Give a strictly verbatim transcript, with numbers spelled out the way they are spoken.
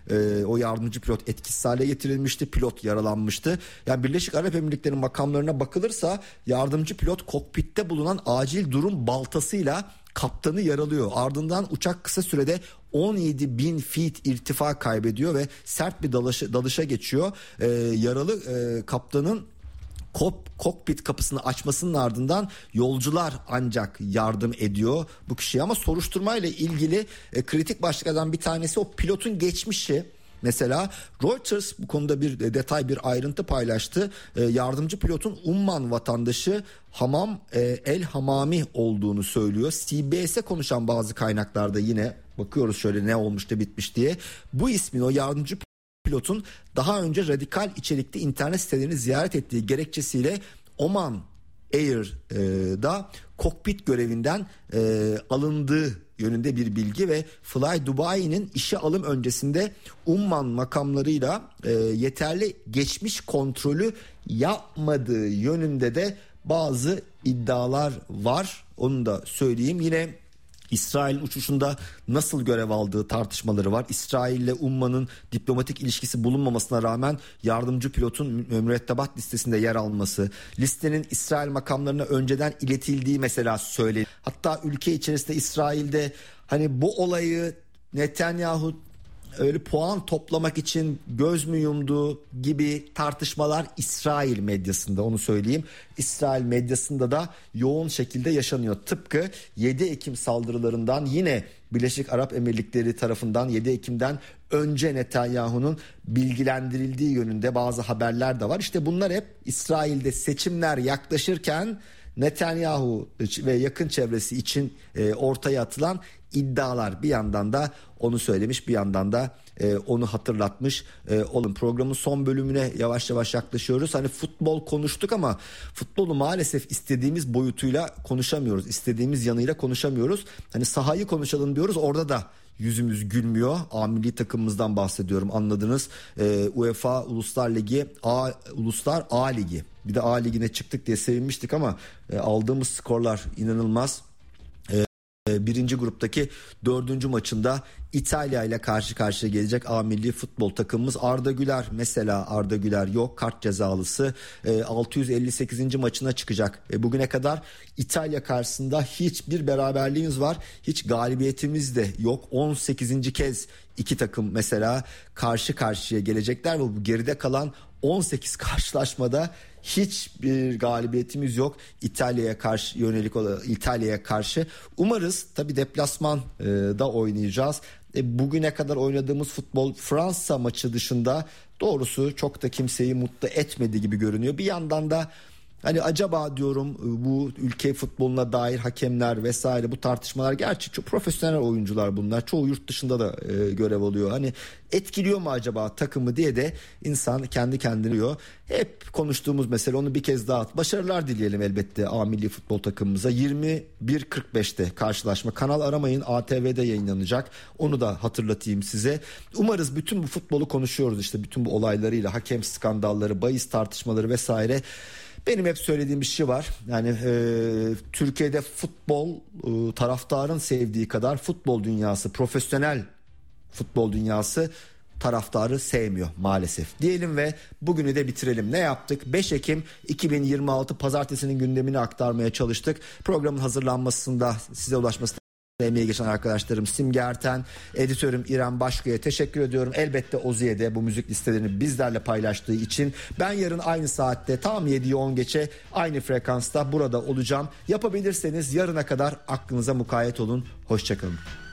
e, o yardımcı pilot etkisiz hale getirilmişti. Pilot yaralanmıştı. Yani Birleşik Arap Emirlikleri'nin makamlarına bakılırsa yardımcı pilot kokpitte bulunan acil durum baltasıyla kaptanı yaralıyor. Ardından uçak kısa sürede on yedi bin feet irtifa kaybediyor ve sert bir dalışa, dalışa geçiyor. Ee, yaralı e, kaptanın kop, kokpit kapısını açmasının ardından yolcular ancak yardım ediyor bu kişiye. Ama soruşturmayla ilgili e, kritik başlıklardan bir tanesi o pilotun geçmişi. Mesela Reuters bu konuda bir detay, bir ayrıntı paylaştı. E, yardımcı pilotun Umman vatandaşı Hamam e, El Hamami olduğunu söylüyor. C B S'e konuşan bazı kaynaklarda yine bakıyoruz şöyle ne olmuş da bitmiş diye. Bu ismin, o yardımcı pilotun daha önce radikal içerikli internet sitelerini ziyaret ettiği gerekçesiyle Oman Air'da kokpit görevinden e, alındığı yönünde bir bilgi ve Fly Dubai'nin işe alım öncesinde Umman makamlarıyla e, yeterli geçmiş kontrolü yapmadığı yönünde de bazı iddialar var. Onu da söyleyeyim. Yine İsrail'in uçuşunda nasıl görev aldığı tartışmaları var. İsrail ile Umman'ın diplomatik ilişkisi bulunmamasına rağmen yardımcı pilotun mürettebat listesinde yer alması, listenin İsrail makamlarına önceden iletildiği mesela söyleniyor. Hatta ülke içerisinde İsrail'de hani bu olayı Netanyahu öyle puan toplamak için göz mü yumdu gibi tartışmalar İsrail medyasında, onu söyleyeyim. İsrail medyasında da yoğun şekilde yaşanıyor. Tıpkı yedi Ekim saldırılarından yine Birleşik Arap Emirlikleri tarafından yedi Ekim'den önce Netanyahu'nun bilgilendirildiği yönünde bazı haberler de var. İşte bunlar hep İsrail'de seçimler yaklaşırken Netanyahu ve yakın çevresi için e, ortaya atılan iddialar. Bir yandan da onu söylemiş, bir yandan da e, onu hatırlatmış. E, olun programın son bölümüne yavaş yavaş yaklaşıyoruz. Hani futbol konuştuk ama futbolu maalesef istediğimiz boyutuyla konuşamıyoruz. İstediğimiz yanıyla konuşamıyoruz. Hani sahayı konuşalım diyoruz, orada da yüzümüz gülmüyor. A milli takımımızdan bahsediyorum, anladınız. E, UEFA Uluslar Ligi, A, Uluslar A Ligi. Bir de A Ligi'ne çıktık diye sevinmiştik ama e, aldığımız skorlar inanılmaz. Birinci gruptaki dördüncü maçında İtalya ile karşı karşıya gelecek A milli futbol takımımız. Arda Güler mesela, Arda Güler yok, kart cezalısı. altı yüz elli sekizinci maçına çıkacak. Bugüne kadar İtalya karşısında hiçbir beraberliğimiz var, hiç galibiyetimiz de yok. on sekizinci kez iki takım mesela karşı karşıya gelecekler ve bu geride kalan on sekiz karşılaşmada hiçbir galibiyetimiz yok İtalya'ya karşı, yönelik olarak İtalya'ya karşı. Umarız, tabii deplasman e, da oynayacağız. E, bugüne kadar oynadığımız futbol Fransa maçı dışında doğrusu çok da kimseyi mutlu etmedi gibi görünüyor. Bir yandan da hani acaba diyorum bu ülke futboluna dair hakemler vesaire, bu tartışmalar, gerçi çok profesyonel oyuncular bunlar, çoğu yurt dışında da e, görev alıyor. Hani etkiliyor mu acaba takımı diye de insan kendi kendine diyor. Hep konuştuğumuz mesele, onu bir kez daha at. Başarılar dileyelim elbette A milli futbol takımımıza. yirmi bir kırk beşte karşılaşma. Kanal aramayın, A T V'de yayınlanacak. Onu da hatırlatayım size. Umarız bütün bu futbolu konuşuyoruz işte, bütün bu olaylarıyla, hakem skandalları, bahis tartışmaları vesaire. Benim hep söylediğim bir şey var. Yani e, Türkiye'de futbol e, taraftarın sevdiği kadar futbol dünyası, profesyonel futbol dünyası taraftarı sevmiyor maalesef diyelim ve bugünü de bitirelim. Ne yaptık? beş Ekim iki bin yirmi altı pazartesinin gündemini aktarmaya çalıştık. Programın hazırlanmasında size ulaşmasında emeği geçen arkadaşlarım Simge Erten, editörüm İrem Başkaya teşekkür ediyorum. Elbette Ozi'ye de bu müzik listelerini bizlerle paylaştığı için. Ben yarın aynı saatte tam yediye on geçe aynı frekansta burada olacağım. Yapabilirseniz yarına kadar aklınıza mukayyet olun. Hoşçakalın.